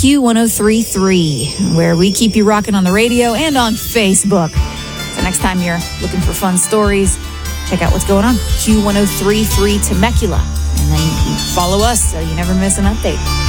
Q1033, where we keep you rocking on the radio and on Facebook. So next time you're looking for fun stories, check out what's going on. Q1033 Temecula. And then follow us so you never miss an update.